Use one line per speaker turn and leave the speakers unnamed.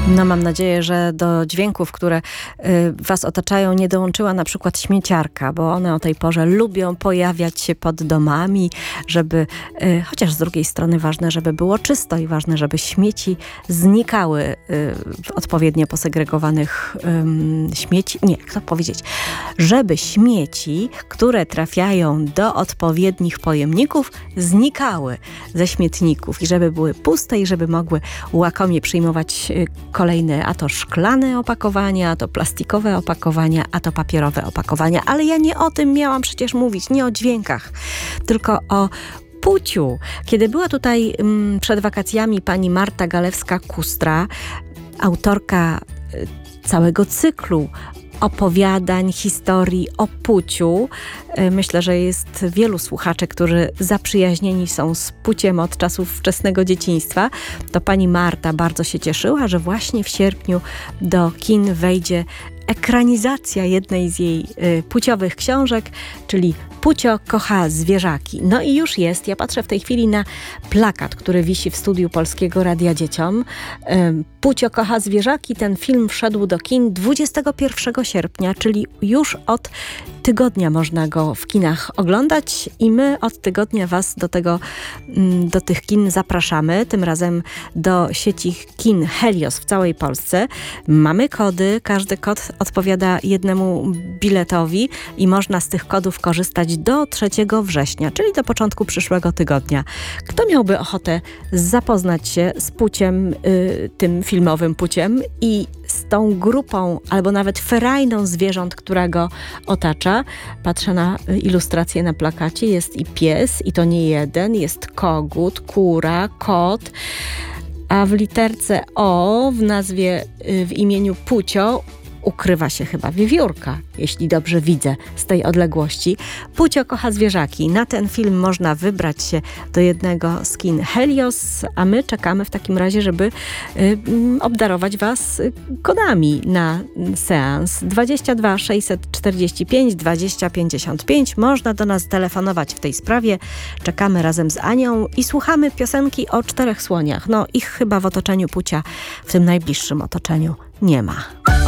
No mam nadzieję, że do dźwięków, które was otaczają, nie dołączyła na przykład śmieciarka, bo one o tej porze lubią pojawiać się pod domami, żeby, chociaż z drugiej strony ważne, żeby było czysto i ważne, żeby śmieci znikały w odpowiednio posegregowanych śmieci, nie, jak to powiedzieć, żeby śmieci, które trafiają do odpowiednich pojemników, znikały ze śmietników i żeby były puste i żeby mogły łakomie przyjmować kolejne, a to szklane opakowania, a to plastikowe opakowania, a to papierowe opakowania. Ale ja nie o tym miałam przecież mówić, nie o dźwiękach, tylko o puciu. Kiedy była tutaj przed wakacjami pani Marta Galewska-Kustra, autorka całego cyklu opowiadań, historii o puciu. Myślę, że jest wielu słuchaczy, którzy zaprzyjaźnieni są z puciem od czasów wczesnego dzieciństwa. To pani Marta bardzo się cieszyła, że właśnie w sierpniu do kin wejdzie ekranizacja jednej z jej puciowych książek, czyli Pucio kocha zwierzaki. No i już jest. Ja patrzę w tej chwili na plakat, który wisi w studiu Polskiego Radia Dzieciom. Pucio kocha zwierzaki. Ten film wszedł do kin 21 sierpnia, czyli już od tygodnia można go w kinach oglądać i my od tygodnia was do tych kin zapraszamy. Tym razem do sieci kin Helios w całej Polsce. Mamy kody. Każdy kod odpowiada jednemu biletowi i można z tych kodów korzystać do 3 września, czyli do początku przyszłego tygodnia. Kto miałby ochotę zapoznać się z puciem, tym filmowym puciem i z tą grupą albo nawet ferajną zwierząt, która go otacza. Patrzę na ilustrację na plakacie. Jest i pies, i to nie jeden. Jest kogut, kura, kot. A w literce O w nazwie, w imieniu Pucio ukrywa się chyba wiewiórka, jeśli dobrze widzę z tej odległości. Pucio kocha zwierzaki. Na ten film można wybrać się do jednego z kin Helios, a my czekamy w takim razie, żeby obdarować was kodami na seans. 22 645 20 55. Można do nas telefonować w tej sprawie. Czekamy razem z Anią i słuchamy piosenki o 4 słoniach. No ich chyba w otoczeniu Pucia, w tym najbliższym otoczeniu nie ma.